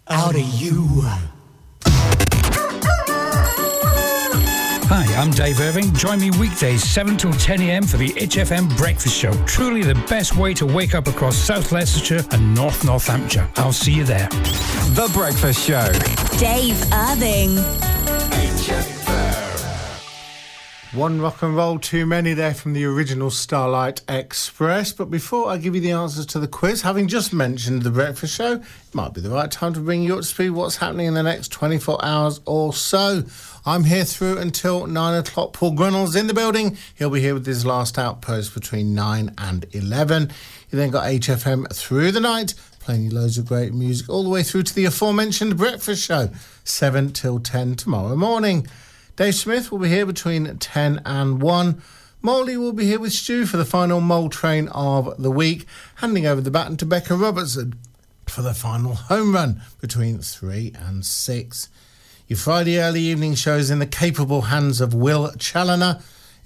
out of you. Hi, I'm Dave Irving. Join me weekdays 7 till 10 a.m. for the HFM Breakfast Show. Truly the best way to wake up across South Leicestershire and North Northamptonshire. I'll see you there. The Breakfast Show. Dave Irving. One rock and roll too many there from the original Starlight Express. But before I give you the answers to the quiz, having just mentioned the breakfast show, it might be the right time to bring you up to speed what's happening in the next 24 hours or so. I'm here through until 9 o'clock. Paul Grunnell's in the building. He'll be here with his last outpost between 9 and 11. You then got HFM through the night, playing you loads of great music all the way through to the aforementioned breakfast show, 7 till 10 tomorrow morning. Dave Smith will be here between 10 and 1. Molly will be here with Stu for the final Mole Train of the week, handing over the baton to Becca Robertson for the final home run between 3 and 6. Your Friday early evening shows in the capable hands of Will Challoner.